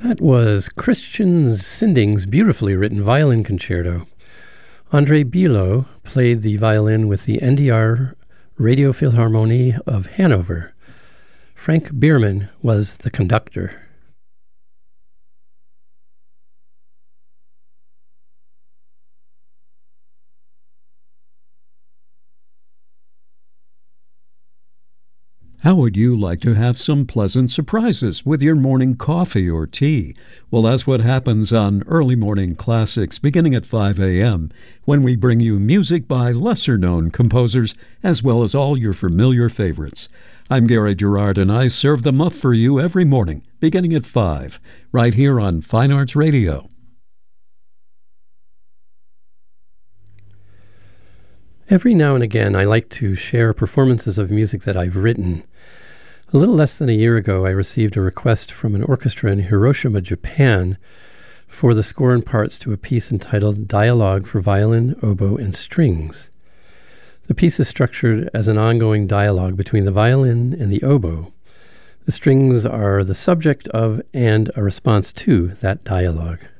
That was Christian Sinding's beautifully written violin concerto. André Biello played the violin with the NDR Radio Philharmonie of Hanover. Frank Bierman was the conductor. How would you like to have some pleasant surprises with your morning coffee or tea? Well, that's what happens on Early Morning Classics beginning at 5 a.m. when we bring you music by lesser-known composers as well as all your familiar favorites. I'm Gary Gerard, and I serve them up for you every morning beginning at 5, right here on Fine Arts Radio. Every now and again, I like to share performances of music that I've written. A little less than a year ago, I received a request from an orchestra in Hiroshima, Japan, for the score and parts to a piece entitled Dialogue for Violin, Oboe, and Strings. The piece is structured as an ongoing dialogue between the violin and the oboe. The strings are the subject of and a response to that dialogue.